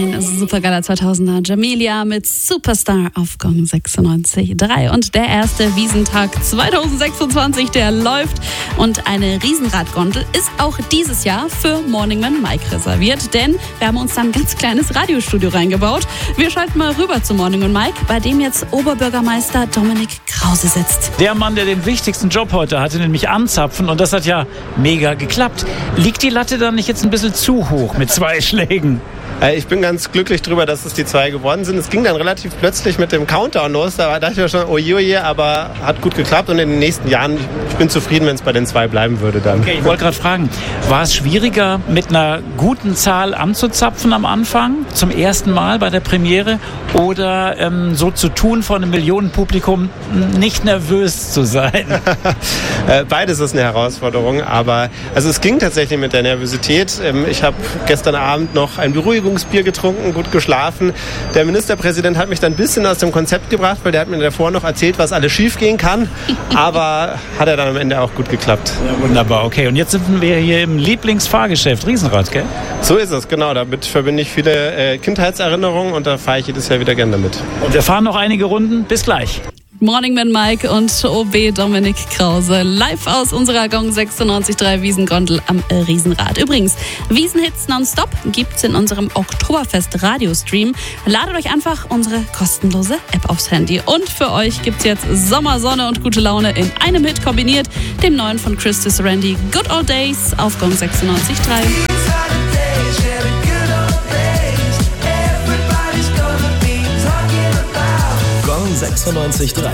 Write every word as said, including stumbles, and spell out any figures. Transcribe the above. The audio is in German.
Ein supergeiler zweitausender Jamelia mit Superstar auf Gong sechsundneunzig Komma drei. Und der erste Wiesentag zweitausendsechsundzwanzig, der läuft. Und eine Riesenradgondel ist auch dieses Jahr für Morning Man Mike reserviert. Denn wir haben uns da ein ganz kleines Radiostudio reingebaut. Wir schalten mal rüber zu Morning Man Mike, bei dem jetzt Oberbürgermeister Dominik Krause sitzt. Der Mann, der den wichtigsten Job heute hatte, nämlich anzapfen. Und das hat ja mega geklappt. Liegt die Latte dann nicht jetzt ein bisschen zu hoch mit zwei Schlägen? Ich bin ganz glücklich drüber, dass es die zwei geworden sind. Es ging dann relativ plötzlich mit dem Countdown los. Da dachte ich mir schon, oje, oje, aber hat gut geklappt. Und in den nächsten Jahren, ich bin zufrieden, wenn es bei den zwei bleiben würde dann. Okay, ich wollte gerade fragen, war es schwieriger, mit einer guten Zahl anzuzapfen am Anfang, zum ersten Mal bei der Premiere, oder ähm, so zu tun, vor einem Millionenpublikum nicht nervös zu sein? Beides ist eine Herausforderung, aber also es ging tatsächlich mit der Nervosität. Ich habe gestern Abend noch ein Beruhigungsbier getrunken, gut geschlafen. Der Ministerpräsident hat mich dann ein bisschen aus dem Konzept gebracht, weil der hat mir davor noch erzählt, was alles schief gehen kann, aber hat er dann am Ende auch gut geklappt. Ja, wunderbar, okay. Und jetzt sind wir hier im Lieblingsfahrgeschäft, Riesenrad, gell? So ist es, genau. Damit verbinde ich viele äh, Kindheitserinnerungen und da fahre ich jedes Jahr wieder gerne damit. Und wir fahren noch einige Runden. Bis gleich. Morning Man Mike und O B Dominik Krause live aus unserer Gong sechsundneunzig Komma drei Wiesengondel am Riesenrad. Übrigens, Wiesenhits nonstop gibt's in unserem Oktoberfest Radiostream. Ladet euch einfach unsere kostenlose App aufs Handy. Und für euch gibt's jetzt Sommersonne und gute Laune in einem Hit kombiniert, dem neuen von Christus Randy, Good Old Days auf Gong sechsundneunzig Komma drei. Gong sechsundneunzig Komma drei.